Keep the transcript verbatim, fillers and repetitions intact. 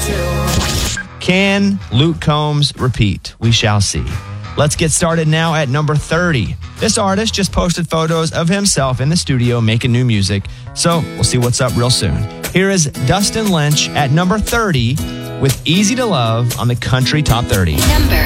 Can Luke Combs repeat? We shall see. Let's get started now at number thirty. This artist just posted photos of himself in the studio making new music, so we'll see what's up real soon. Here is Dustin Lynch at number thirty with Easy to Love on the Country Top thirty. Number